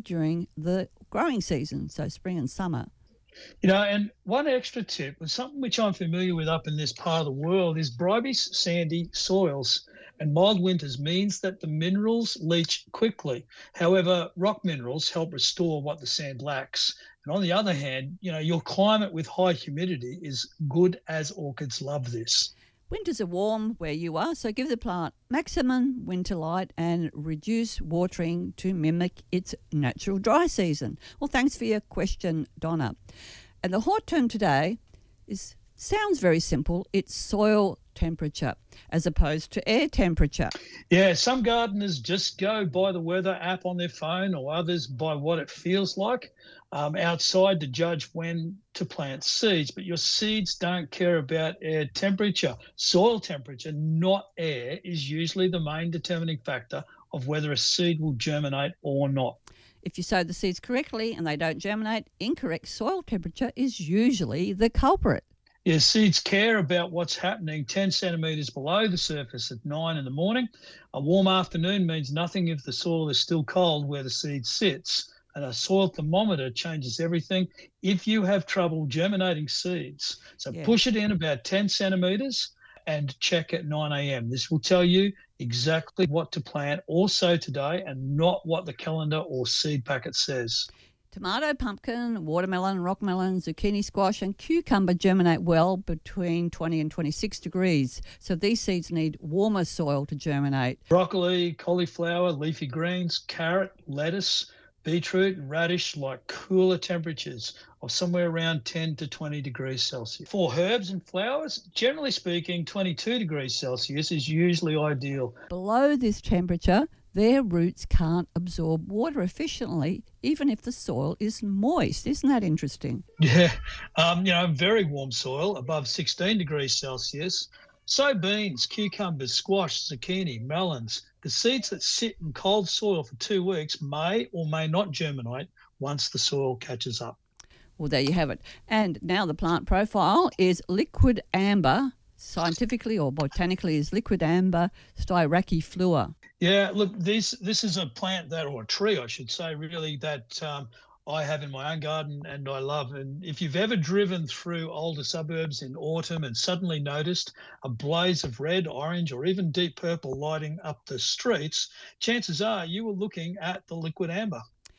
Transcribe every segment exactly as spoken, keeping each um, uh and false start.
during the growing season, so spring and summer. You know, and one extra tip, and something which I'm familiar with up in this part of the world, is bribous sandy soils. And mild winters means that the minerals leach quickly. However, rock minerals help restore what the sand lacks. And on the other hand, you know, your climate with high humidity is good, as orchids love this. Winters are warm where you are, so give the plant maximum winter light and reduce watering to mimic its natural dry season. Well, thanks for your question, Donna. And the hot term today is sounds very simple. It's soil temperature as opposed to air temperature. Yeah, some gardeners just go by the weather app on their phone, or others by what it feels like um, outside to judge when to plant seeds. But your seeds don't care about air temperature. Soil temperature, not air, is usually the main determining factor of whether a seed will germinate or not. If you sow the seeds correctly and they don't germinate, incorrect soil temperature is usually the culprit. Yeah, seeds care about what's happening ten centimetres below the surface at nine in the morning. A warm afternoon means nothing if the soil is still cold where the seed sits. And a soil thermometer changes everything if you have trouble germinating seeds. So yeah. Push it in about ten centimetres and check at nine a.m. This will tell you exactly what to plant or sow today, and not what the calendar or seed packet says. Tomato, pumpkin, watermelon, rockmelon, zucchini, squash and cucumber germinate well between twenty and twenty-six degrees. So these seeds need warmer soil to germinate. Broccoli, cauliflower, leafy greens, carrot, lettuce, beetroot and radish like cooler temperatures of somewhere around ten to twenty degrees Celsius. For herbs and flowers, generally speaking, twenty-two degrees Celsius is usually ideal. Below this temperature, their roots can't absorb water efficiently, even if the soil is moist. Isn't that interesting? Yeah, um, you know, very warm soil, above sixteen degrees Celsius. Sow beans, cucumbers, squash, zucchini, melons. The seeds that sit in cold soil for two weeks may or may not germinate once the soil catches up. Well, there you have it. And now the plant profile is liquid amber. Scientifically or botanically is liquid amber styraciflua. Yeah, look, this this is a plant that, or a tree, I should say, really, that um, I have in my own garden and I love. And if you've ever driven through older suburbs in autumn and suddenly noticed a blaze of red, orange, or even deep purple lighting up the streets, chances are you were looking at the liquid amber.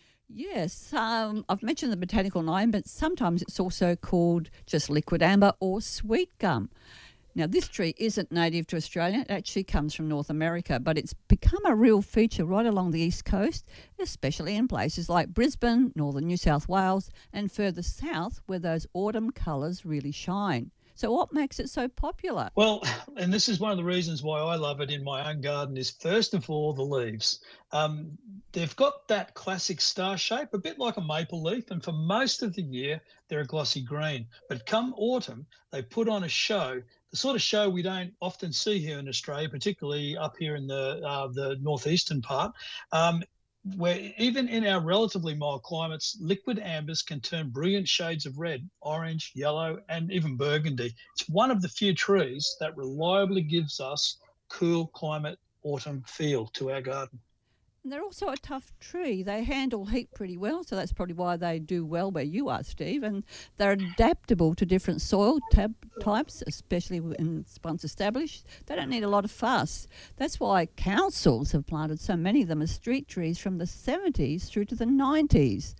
Yes, um, I've mentioned the botanical name, but sometimes it's also called just liquid amber or sweet gum. Now, this tree isn't native to Australia. It actually comes from North America, but it's become a real feature right along the East Coast, especially in places like Brisbane, northern New South Wales, and further south where those autumn colours really shine. So what makes it so popular? Well, and this is one of the reasons why I love it in my own garden, is first of all the leaves. Um, they've got that classic star shape, a bit like a maple leaf, and for most of the year they're a glossy green. But come autumn, they put on a show, the sort of show we don't often see here in Australia, particularly up here in the uh, the northeastern part. Um, where even in our relatively mild climates, liquid ambers can turn brilliant shades of red, orange, yellow, and even burgundy. It's one of the few trees that reliably gives us cool climate autumn feel to our garden. And they're also a tough tree. They handle heat pretty well, so that's probably why they do well where you are, Steve. And they're adaptable to different soil tab- types, especially when once established. They don't need a lot of fuss. That's why councils have planted so many of them as street trees from the seventies through to the nineties.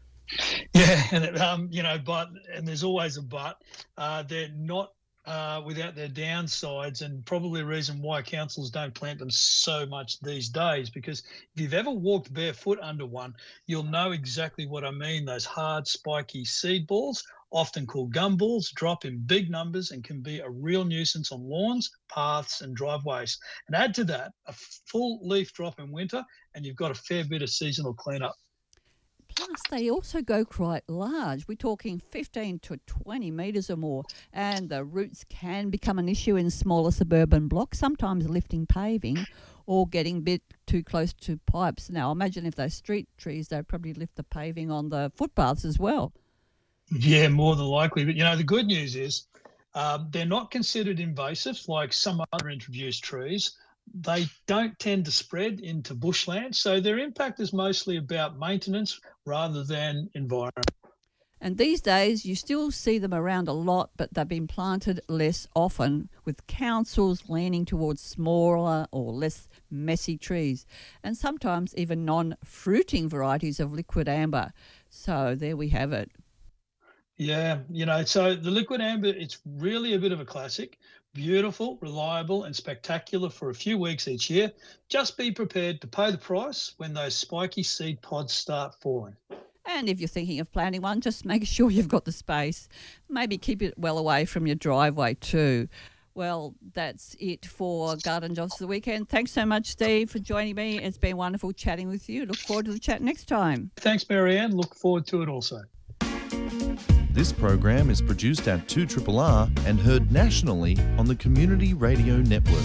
Yeah, and um, you know, but and there's always a but. Uh, they're not uh, without their downsides, and probably a reason why councils don't plant them so much these days. Because if you've ever walked barefoot under one, you'll know exactly what I mean. Those hard, spiky seed balls, often called gumballs, drop in big numbers and can be a real nuisance on lawns, paths, and driveways. And add to that a full leaf drop in winter, and you've got a fair bit of seasonal cleanup. Plus, they also go quite large. We're talking fifteen to twenty metres or more, and the roots can become an issue in smaller suburban blocks, sometimes lifting paving or getting a bit too close to pipes. Now, imagine if they're street trees, they'd probably lift the paving on the footpaths as well. Yeah, more than likely. But, you know, the good news is um, they're not considered invasive like some other introduced trees. they don't tend to spread into bushland. So their impact is mostly about maintenance rather than environment. And these days, you still see them around a lot, but they've been planted less often, with councils leaning towards smaller or less messy trees, and sometimes even non-fruiting varieties of liquid amber. So there we have it. Yeah, you know, so the liquid amber, it's really a bit of a classic. Beautiful, reliable, and spectacular for a few weeks each year. Just be prepared to pay the price when those spiky seed pods start falling. And if you're thinking of planting one, just make sure you've got the space. Maybe keep it well away from your driveway too. Well, that's it for Garden Jobs for the weekend. Thanks so much, Steve, for joining me. It's been wonderful chatting with you. Look forward to the chat next time. Thanks, Marianne. Look forward to it also. This program is produced at two R R R and heard nationally on the Community Radio Network.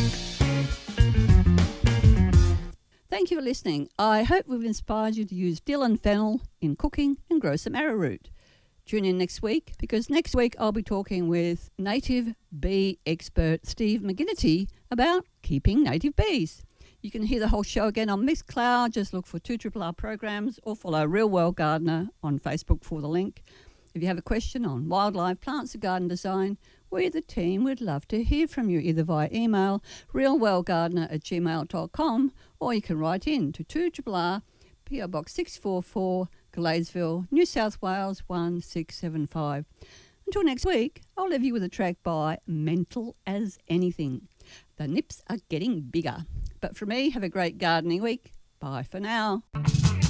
Thank you for listening. I hope we've inspired you to use dill and fennel in cooking and grow some arrowroot. Tune in next week, because next week I'll be talking with native bee expert Steve McGinnity about keeping native bees. You can hear the whole show again on Mixcloud. Just look for two R R R programs or follow Real World Gardener on Facebook for the link. If you have a question on wildlife, plants or garden design, we, the team, would love to hear from you either via email, realworldgardener at gmail dot com, or you can write in to two R R R, P O Box six four four, Gladesville, New South Wales one six seven five. Until next week, I'll leave you with a track by Mental as Anything. The nips are getting bigger. But for me, have a great gardening week. Bye for now.